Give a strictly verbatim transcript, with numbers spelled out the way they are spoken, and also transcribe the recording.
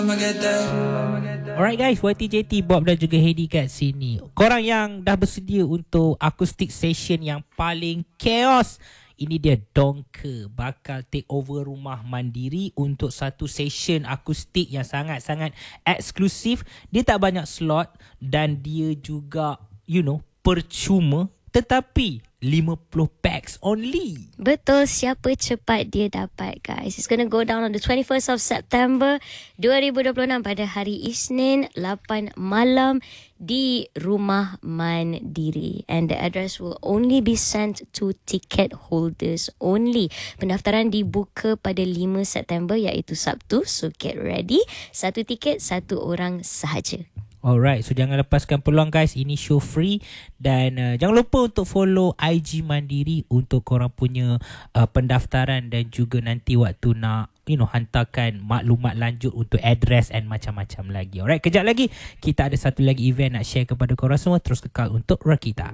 Alright guys, Y T J T, Bob dan juga Heidi kat sini. Korang yang dah bersedia untuk acoustic session yang paling chaos, ini dia Donker bakal take over Rumah Mandiri untuk satu session akustik yang sangat-sangat eksklusif. Dia tak banyak slot dan dia juga, you know, percuma, tetapi lima puluh packs only. Betul, siapa cepat dia dapat guys. It's gonna go down on the twenty-first of September dua ribu dua puluh enam pada hari Isnin lapan malam di Rumah Mandiri, and the address will only be sent to ticket holders only. Pendaftaran dibuka pada lima September iaitu Sabtu, so get ready. Satu tiket, satu orang sahaja. Alright, so jangan lepaskan peluang guys. Ini show free. Dan uh, jangan lupa untuk follow I G Mandiri untuk korang punya uh, pendaftaran dan juga nanti waktu nak, you know, hantarkan maklumat lanjut untuk address and macam-macam lagi. Alright, kejap lagi kita ada satu lagi event nak share kepada korang semua. Terus kekal untuk Rakita.